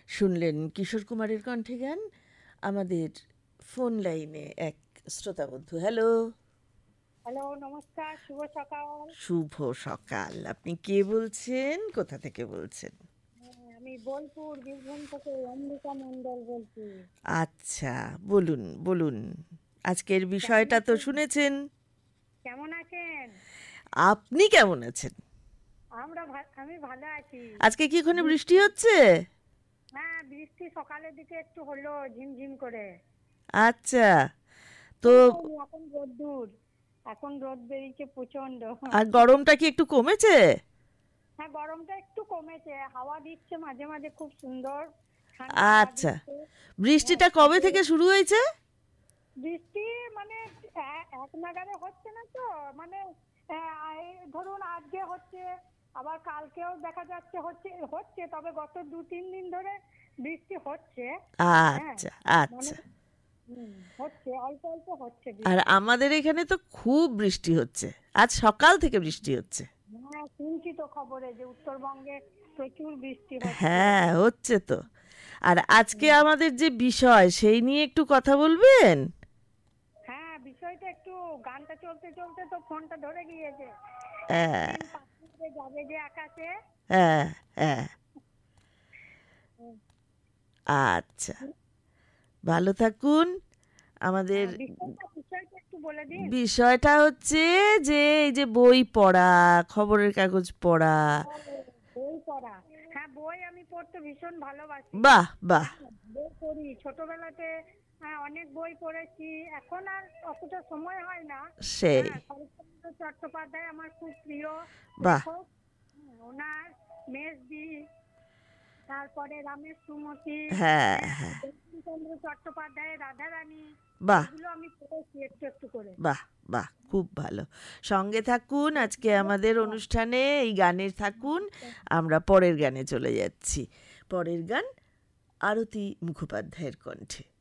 শুনলেন কিশোর কুমারের কণ্ঠে গান। আমাদের ফোন লাইনে এক শ্রোতা বন্ধু। হ্যালো। হ্যালো, নমস্কার, শুভ সকাল। শুভ সকাল। আপনি কে বলছেন, কোথা থেকে বলছেন? আমি বোলপুর বীরভূম থেকে অম্বিকা মণ্ডল বলছি। আচ্ছা, বলুন বলুন, আজকের কেমন বিষয়টা তো আছেন? শুনেছেন। কেমন আছেন? আপনি কেমন আছেন? আমি ভালো আছি। আজকে কি ওখানে বৃষ্টি বৃষ্টি, হচ্ছে? হ্যাঁ, বৃষ্টি সকালের দিকে একটু হলো ঝিমঝিম করে। আচ্ছা, তো এখন হয়নি, এখন রোদ্দুর। এখন রোদ বেরিয়েছে প্রচন্ড। আর গরমটা কি একটু কমেছে? হ্যাঁ, গরমটা একটু কমেছে, হাওয়া দিচ্ছে মাঝে মাঝে, খুব সুন্দর ঠান্ডা হাওয়া আচ্ছা, দিচ্ছে। হ্যাঁ, বৃষ্টিটা কবে থেকে শুরু হয়েছে? বৃষ্টি মানে এক নাগারে হচ্ছে না তো, মানে এই ধরুন আজকে হচ্ছে, আবার কালকেও দেখা যাচ্ছে হচ্ছে হচ্ছে, তবে গত 2-3 দিন ধরে বৃষ্টি হচ্ছে। হ্যাঁ, আচ্ছা মানে আচ্ছা। হচ্ছে, অল্প অল্প হচ্ছে আর বৃষ্টি। আমাদের এখানে তো খুব বৃষ্টি হচ্ছে, আজ সকাল থেকে বৃষ্টি হচ্ছে। হ্যাঁ, শুনছি তো খবরে যে উত্তরবঙ্গে প্রচুর বৃষ্টি হচ্ছে। হ্যাঁ, হচ্ছে তো। আর আজকে হুম। আমাদের যে বিষয় সেই নিয়ে একটু কথা বলবেন? হ্যাঁ, বিষয়টা একটু, গানটা চলতে চলতে তো ফোনটা ধরে গিয়েছে। হ্যাঁ একদিন পাখিতে যাবে যে আকাশে। হ্যাঁ হ্যাঁ। হুম। আচ্ছা, ভালো থাকুন। আমাদের হ্যাঁ, বিষয়টা বিষয়টা একটু বলে দিন। বিষয়টা হচ্ছে যে এই যে বই পড়া, খবরের কাগজ পড়া। ও, বই পড়া। হ্যাঁ, বই আমি পড়তে ভীষণ ভালোবাসি। বাহ বাহ। হ্যাঁ, বই পড়ি ছোটবেলাতে। হ্যাঁ, অনেক বই পড়েছি। এখন আর অতটা সময় হয় না। সেই। হ্যাঁ, শরৎচন্দ্র চট্টোপাধ্যায় আমার খুব প্রিয় বাহ। লেখক। ওনার মেজদি, তারপরে রামের সুমতি, হ্যাঁ হ্যাঁ, হ্যাঁ। বঙ্কিমচন্দ্র চট্টোপাধ্যায়ের রাধারানী, বাহ এগুলো আমি পড়েছি একটু একটু করে। বাহ বাহ, খুব ভালো। সঙ্গে থাকুন আজকে আমাদের অনুষ্ঠানে, এই গানে থাকুন। আমরা পরের গানে চলে যাচ্ছি। পরের গান আরতি মুখোপাধ্যায়ের কণ্ঠে।